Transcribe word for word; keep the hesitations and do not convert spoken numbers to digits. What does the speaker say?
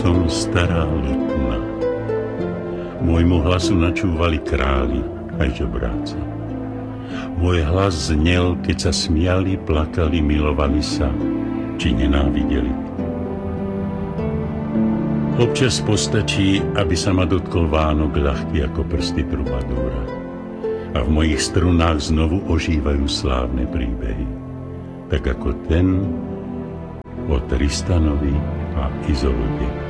som stará lutna. Môjmu hlasu načúvali králi aj žobráci. Môj hlas znel, keď sa smiali, plakali, milovali sa, či nenávideli. Občas postačí, aby sa ma dotkol Vánok ľahký ako prsty trubadúra. A v mojich strunách znovu ožívajú slávne príbehy. Tak ako ten o Tristanovi a Izolde.